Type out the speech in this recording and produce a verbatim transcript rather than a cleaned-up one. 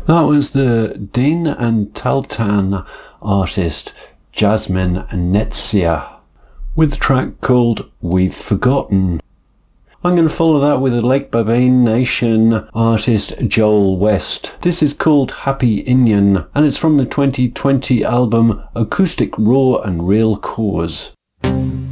That was the Dean and Taltan artist Jasmine Netsia with a track called We've Forgotten. I'm going to follow that with a Lake Babane Nation artist Joel West. This is called Happy Indian and it's from the twenty twenty album Acoustic Raw and Real Cause.